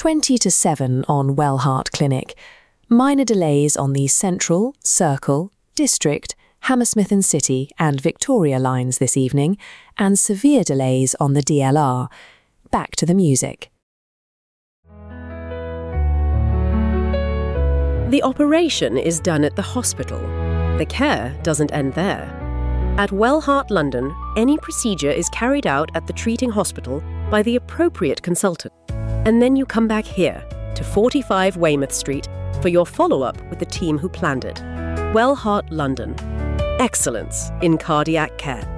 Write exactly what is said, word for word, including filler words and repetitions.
twenty to seven on Wellhart Clinic. Minor delays on the Central, Circle, District, Hammersmith and City and Victoria lines this evening, and severe delays on the D L R. Back to the music. The operation is done at the hospital. The care doesn't end there. At Wellhart London, any procedure is carried out at the treating hospital by the appropriate consultant. And then you come back here to forty-five Weymouth Street for your follow-up with the team who planned it. Wellhart London. Excellence in cardiac care.